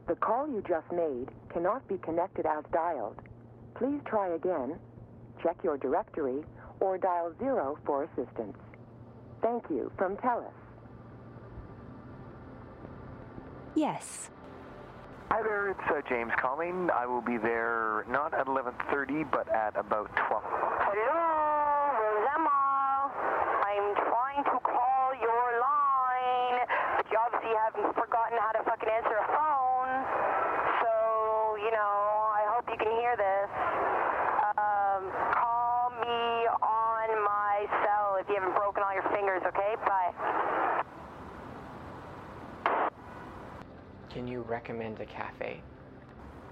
The call you just made cannot be connected as dialed. Please try again, check your directory, or dial 0 for assistance. Thank you from TELUS. Yes. Hi there, it's James calling. I will be there not at 11:30, but at about 12. Hello, Rosemma. I'm trying to call your line, but you obviously haven't forgotten how to fucking answer a phone. So, I hope you can hear this. Call me on my cell if you haven't broken all your fingers, okay? Bye. Can you recommend a cafe?